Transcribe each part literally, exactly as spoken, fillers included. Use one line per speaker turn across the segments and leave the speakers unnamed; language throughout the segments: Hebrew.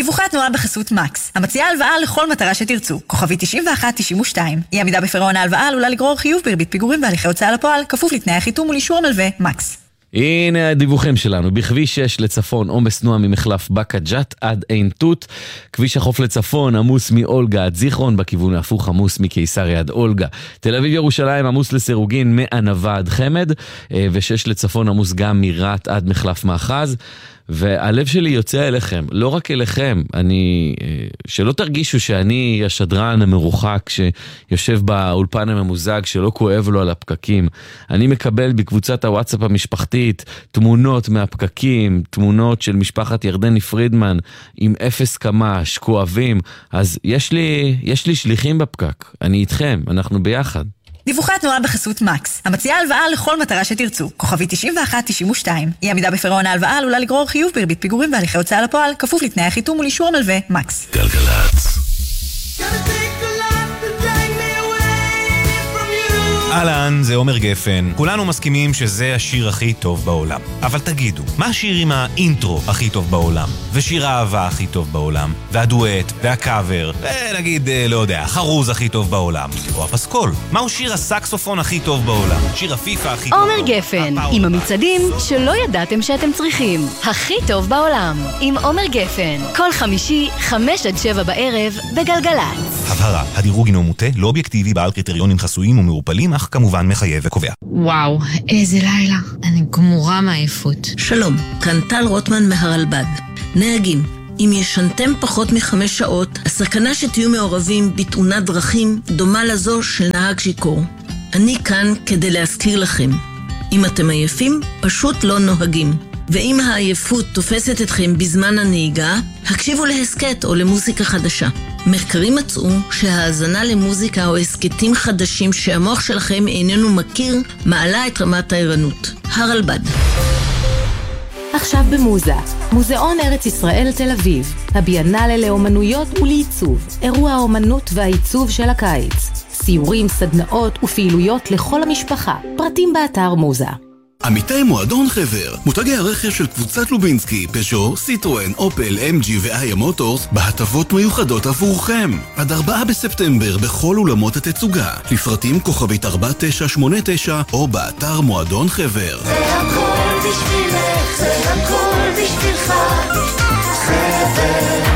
דיווחי התנועה בחסות מקס, המציעה הלוואה לכל מטרה שתרצו. כוכבי תשעים ואחת תשעים ושתיים. אי עמידה בפירעון ההלוואה עלולה לגרור חיוב בריבית פיגורים והליכי הוצאה לפועל, כפוף לתנאי החיתום ולאישור המלווה. מקס.
הנה הדיווחים שלנו. בכביש שש לצפון עומס תנועה ממחלף בקה ג'ת עד עין תות. כביש החוף לצפון עמוס מאולגה עד זיכרון, בכיוון ההפוך עמוס מקיסריה עד אולגה. תל אביב ירושלים עמוס לסירוגין מענבה עד חמד, ושש לצפון עמוס גם מרעת עד מחלף מאחז. והלב שלי יוצא אליכם, לא רק אליכם, אני, שלא תרגישו שאני השדרן המרוחק שיושב באולפן הממוזג שלא כואב לו על הפקקים. אני מקבל בקבוצת הוואטסאפ המשפחתית תמונות מהפקקים, תמונות של משפחת ירדני פרידמן עם אפס קמ"ש, כואבים. אז יש לי, יש לי שליחים בפקק, אני איתכם, אנחנו ביחד.
דיווחי התנועה בחסות מקס, המציעה הלוואה לכל מטרה שתרצו. כוכבי תשעים ואחת תשעים ושתיים. אי עמידה בפירעון ההלוואה עלולה לגרור חיוב בריבית פיגורים והליכי הוצאה לפועל, כפוף לתנאי החיתום ולאישור המלווה. מקס.
גלגלצ. אהלן, זה עומר גפן. כולנו מסכימים שזה השיר הכי טוב בעולם. אבל תגידו, מה השיר עם האינטרו הכי טוב בעולם? ושיר האהבה הכי טוב בעולם? והדואט, והקאבר, ונגיד, לא יודע, חרוז הכי טוב בעולם? או הפסקול? מהו שיר הסקסופון הכי טוב בעולם? שיר הפיפה הכי טוב בעולם?
עומר גפן, עם המצעדים שלא ידעתם שאתם צריכים. הכי טוב בעולם. עם עומר גפן. כל חמישי, חמש עד שבע בערב, בגלגלצ.
הבהרה, הדירוג אינו מוטה, לא אובייקטיבי, בעל קריטריונים חסויים ומעורפלים, אך כמובן מחייב וקובע.
וואו, איזה לילה. אני גמורה מעייפות.
שלום, כאן טל רוטמן מהרלב"ד. נהגים, אם ישנתם פחות מחמש שעות, הסכנה שתהיו מעורבים בתאונת דרכים דומה לזו של נהג שיכור. אני כאן כדי להזכיר לכם. אם אתם עייפים, פשוט לא נוהגים. ואם העייפות תופסת אתכם בזמן הנהיגה, הקשיבו להסקט או למוזיקה חדשה. מחקרים מצאו שההאזנה למוזיקה או הסקטים חדשים שהמוח שלכם איננו מכיר, מעלה את רמת הערנות. הרלב"ד.
עכשיו במוזה, מוזיאון ארץ ישראל תל אביב, הביאנלה לאומנויות ולעיצוב, אירוע האומנות והעיצוב של הקיץ, סיורים, סדנאות ופעילויות לכל המשפחה, פרטים באתר מוזה.
עמיתי מועדון חבר, מותגי הרכב של קבוצת לובינסקי, פז'ו, סיטרואן, אופל, אם ג'י ואיה מוטורס בהטבות מיוחדות עבורכם. עד ארבעה בספטמבר בכל אולמות התצוגה. לפרטים כוכבית ארבע תשע שמונה תשע או באתר מועדון חבר.
זה הכל בשבילך, זה הכל בשבילך, חבר.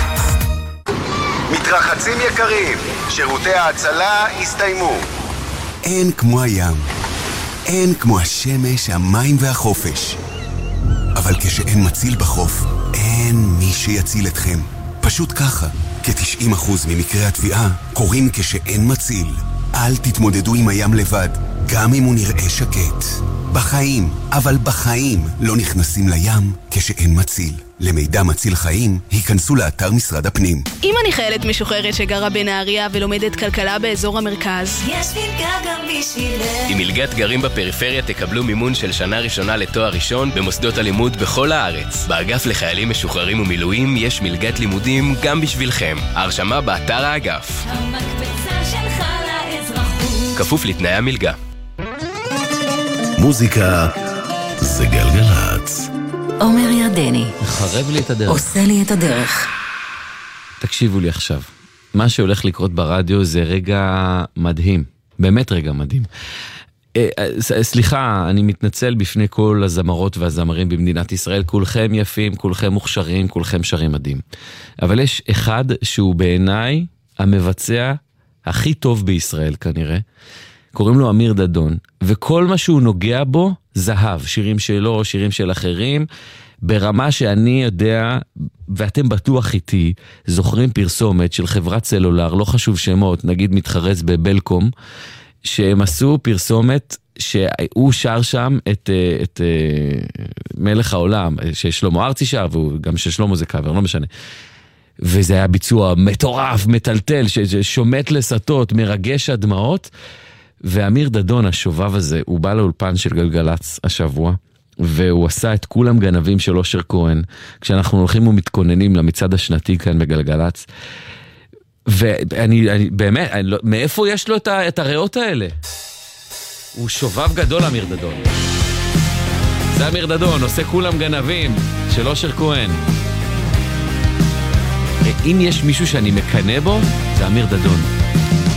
מתרחצים יקרים, שירותי ההצלה הסתיימו.
אין כמו הים. אין כמו השמש, המים והחופש. אבל כשאין מציל בחוף, אין מי שיציל אתכם. פשוט ככה, כ-תשעים אחוז ממקרי התביעה קורים כשאין מציל. אל תתמודדו עם הים לבד, גם אם הוא נראה שקט. בחיים, אבל בחיים, לא נכנסים לים כשאין מציל. למידע מציל חיים, היכנסו לאתר משרד הפנים.
אם אני חיילת משוחררת שגרה בנהריה ולומדת כלכלה באזור המרכז,
יש מלגה גם בשבילך.
עם מלגת גרים בפריפריה תקבלו מימון של שנה ראשונה לתואר ראשון במוסדות הלימוד בכל הארץ. באגף לחיילים משוחררים ומילואים יש מלגת לימודים גם בשבילכם. ההרשמה באתר האגף.
המקבצה שלך לאזרחות.
כפוף לתנאי המלגה.
מוזיקה זה גלגלצ.
עומר ירדני
מחרב לי את הדרך,
עושה לי את הדרך.
תקשיבו לי עכשיו, מה שהולך לקרות ברדיו זה רגע מדהים, באמת רגע מדהים. סליחה, אני מתנצל בפני כל הזמרות והזמרים במדינת ישראל, כולכם יפים, כולכם מוכשרים, כולכם שרים מדהים. אבל יש אחד שהוא בעיניי המבצע הכי טוב בישראל כנראה, קוראים לו אמיר דדון, וכל מה שהוא נוגע בו זהב, שירים שלו, שירים של אחרים, ברמה שאני יודע, ואתם בטוח איתי, זוכרים פרסומת של חברת סלולר, לא חשוב שמות, נגיד מתחרז בבלקום, שהם עשו פרסומת שהוא שר שם את, את, את מלך העולם, ששלמה ארצי שר, וגם ששלמה זה קאבר, לא משנה. וזה היה ביצוע מטורף, מטלטל, ששומט לסטות, מרגש הדמעות, ואמיר דדון, השובב הזה, הוא בא לאולפן של גלגלץ השבוע, והוא עשה את כולם גנבים של אושר כהן, כשאנחנו הולכים ומתכוננים למצעד השנתי כאן בגלגלץ, ואני, אני, באמת, אני, מאיפה יש לו את, ה, את הריאות האלה? הוא שובב גדול, אמיר דדון. זה אמיר דדון, עושה כולם גנבים של אושר כהן. אם יש מישהו שאני מקנה בו, זה אמיר דדון.